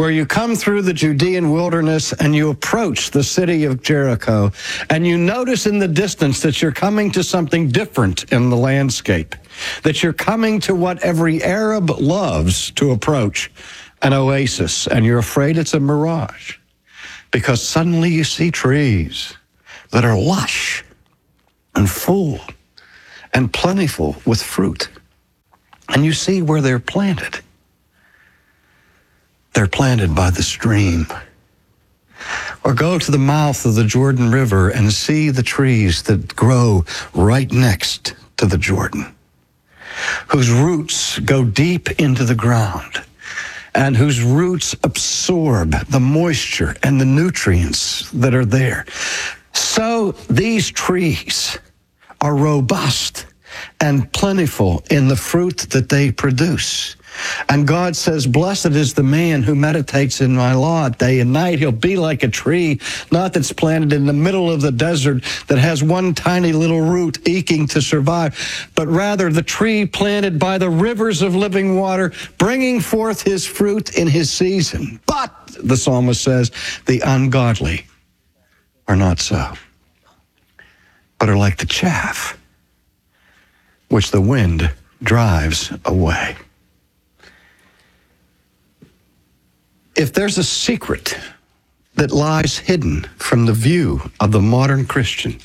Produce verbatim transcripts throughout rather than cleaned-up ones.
where you come through the Judean wilderness and you approach the city of Jericho, and you notice in the distance that you're coming to something different in the landscape, that you're coming to what every Arab loves to approach, an oasis, and you're afraid it's a mirage, because suddenly you see trees that are lush and full and plentiful with fruit. And you see where they're planted. They're planted by the stream. Or go to the mouth of the Jordan River and see the trees that grow right next to the Jordan, whose roots go deep into the ground and whose roots absorb the moisture and the nutrients that are there. So these trees are robust and plentiful in the fruit that they produce. And God says, blessed is the man who meditates in my law day and night. He'll be like a tree, not that's planted in the middle of the desert that has one tiny little root eking to survive, but rather the tree planted by the rivers of living water, bringing forth his fruit in his season. But, the psalmist says, the ungodly are not so, but are like the chaff which the wind drives away. If there's a secret that lies hidden from the view of the modern Christian,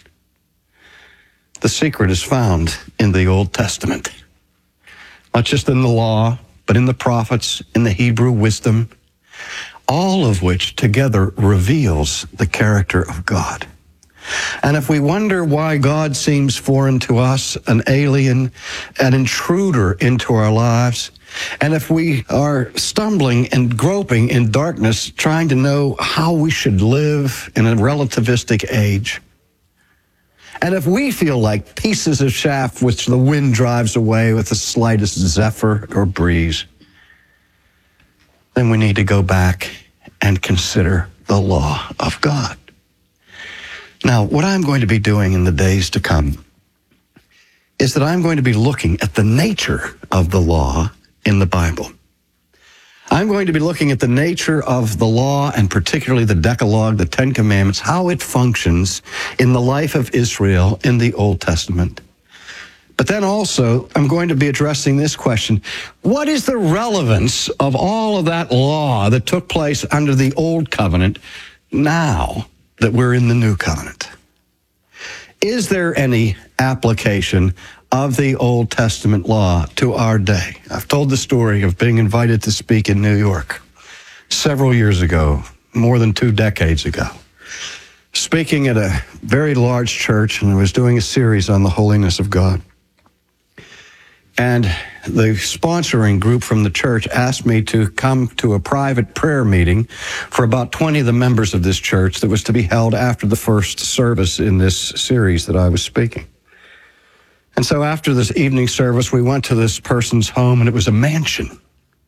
the secret is found in the Old Testament. Not just in the law, but in the prophets, in the Hebrew wisdom, all of which together reveals the character of God. And if we wonder why God seems foreign to us, an alien, an intruder into our lives, and if we are stumbling and groping in darkness, trying to know how we should live in a relativistic age, and if we feel like pieces of chaff which the wind drives away with the slightest zephyr or breeze, then we need to go back and consider the law of God. Now, what I'm going to be doing in the days to come is that I'm going to be looking at the nature of the law in the Bible. I'm going to be looking at the nature of the law, and particularly the Decalogue, the Ten Commandments, how it functions in the life of Israel in the Old Testament. But then also, I'm going to be addressing this question: what is the relevance of all of that law that took place under the Old Covenant now that we're in the New Covenant? Is there any application of the Old Testament law to our day? I've told the story of being invited to speak in New York several years ago, more than two decades ago, speaking at a very large church, and I was doing a series on the holiness of God. And the sponsoring group from the church asked me to come to a private prayer meeting for about twenty of the members of this church that was to be held after the first service in this series that I was speaking. And so after this evening service, we went to this person's home, and it was a mansion.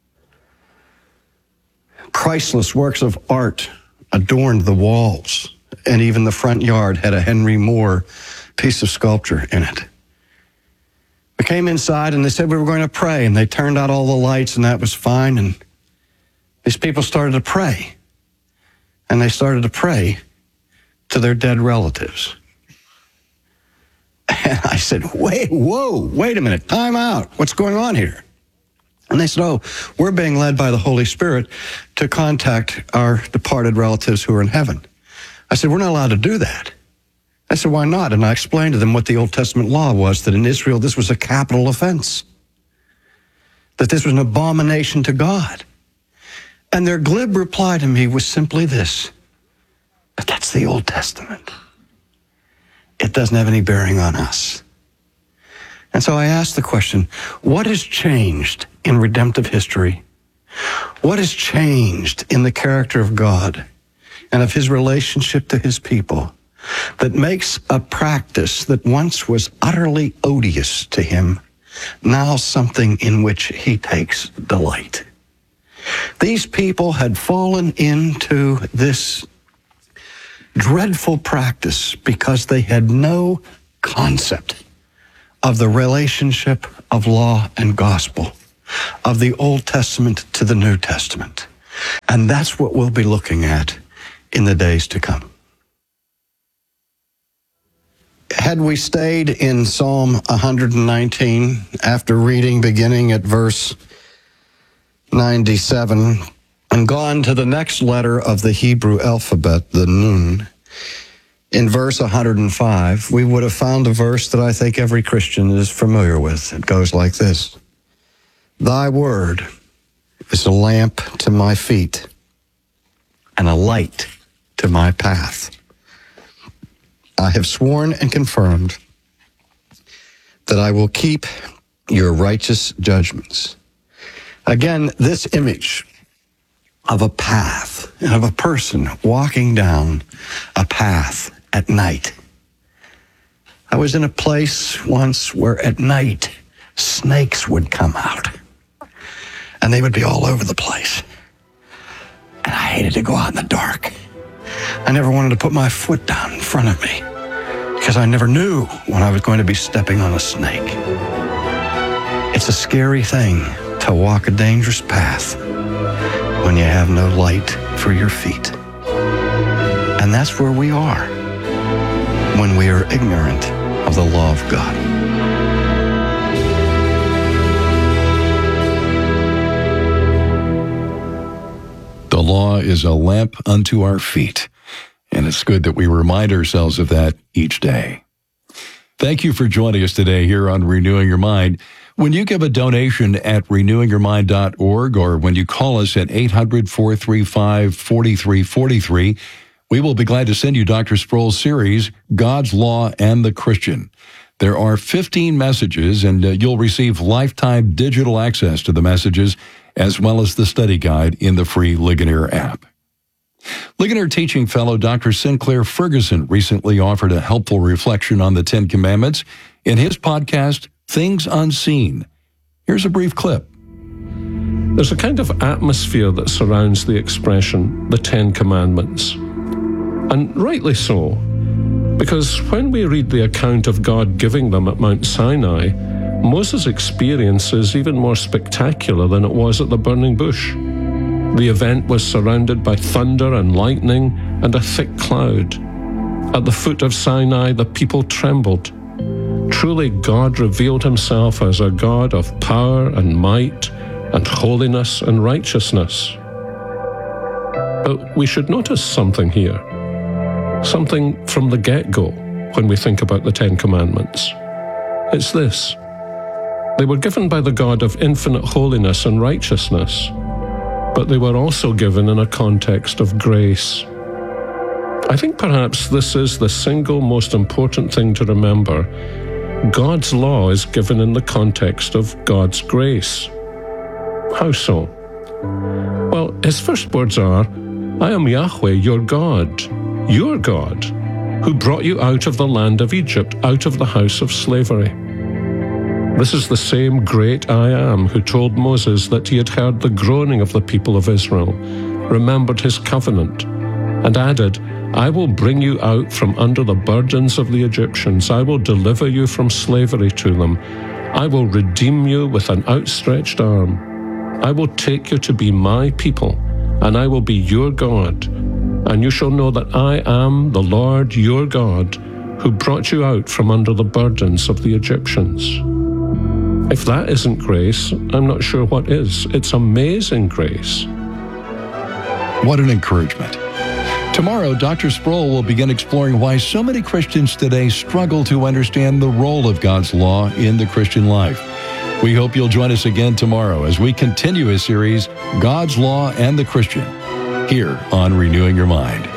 Priceless works of art adorned the walls, and even the front yard had a Henry Moore piece of sculpture in it. We came inside, and they said we were going to pray, and they turned out all the lights, and that was fine. And these people started to pray, and they started to pray to their dead relatives. And I said, wait, whoa, wait a minute, time out. What's going on here? And they said, oh, we're being led by the Holy Spirit to contact our departed relatives who are in heaven. I said, we're not allowed to do that. I said, why not? And I explained to them what the Old Testament law was, that in Israel this was a capital offense, that this was an abomination to God. And their glib reply to me was simply this: but that's the Old Testament. It doesn't have any bearing on us. And so I asked the question, what has changed in redemptive history? What has changed in the character of God and of his relationship to his people that makes a practice that once was utterly odious to him now something in which he takes delight? These people had fallen into this dreadful practice because they had no concept of the relationship of law and gospel, of the Old Testament to the New Testament. And that's what we'll be looking at in the days to come. Had we stayed in Psalm one nineteen, after reading beginning at verse ninety-seven, and gone to the next letter of the Hebrew alphabet, the Nun, in verse one hundred five, we would have found a verse that I think every Christian is familiar with. It goes like this: Thy word is a lamp to my feet and a light to my path. I have sworn and confirmed that I will keep your righteous judgments. Again, this image of a path, and of a person walking down a path at night. I was in a place once where at night snakes would come out, and they would be all over the place. And I hated to go out in the dark. I never wanted to put my foot down in front of me because I never knew when I was going to be stepping on a snake. It's a scary thing to walk a dangerous path when you have no light for your feet. And that's where we are when we are ignorant of the law of God. The law is a lamp unto our feet, and it's good that we remind ourselves of that each day. Thank you for joining us today here on Renewing Your Mind. When you give a donation at renewing your mind dot org, or when you call us at eight hundred, four three five, four three four three, we will be glad to send you Doctor Sproul's series, God's Law and the Christian. There are fifteen messages, and uh, you'll receive lifetime digital access to the messages, as well as the study guide in the free Ligonier app. Ligonier teaching fellow Doctor Sinclair Ferguson recently offered a helpful reflection on the Ten Commandments in his podcast, Things Unseen. Here's a brief clip. There's a kind of atmosphere that surrounds the expression, the Ten Commandments. And rightly so, because when we read the account of God giving them at Mount Sinai, Moses' experience is even more spectacular than it was at the burning bush. The event was surrounded by thunder and lightning and a thick cloud. At the foot of Sinai, the people trembled. Truly, God revealed himself as a God of power and might and holiness and righteousness. But we should notice something here, something from the get-go when we think about the Ten Commandments. It's this: they were given by the God of infinite holiness and righteousness, but they were also given in a context of grace. I think perhaps this is the single most important thing to remember. God's law is given in the context of God's grace. How so? Well, his first words are, I am Yahweh, your God, your God, who brought you out of the land of Egypt, out of the house of slavery. This is the same great I Am who told Moses that he had heard the groaning of the people of Israel, remembered his covenant, and added, I will bring you out from under the burdens of the Egyptians. I will deliver you from slavery to them. I will redeem you with an outstretched arm. I will take you to be my people, and I will be your God. And you shall know that I am the Lord your God, who brought you out from under the burdens of the Egyptians. If that isn't grace, I'm not sure what is. It's amazing grace. What an encouragement. Tomorrow, Doctor Sproul will begin exploring why so many Christians today struggle to understand the role of God's law in the Christian life. We hope you'll join us again tomorrow as we continue his series, God's Law and the Christian, here on Renewing Your Mind.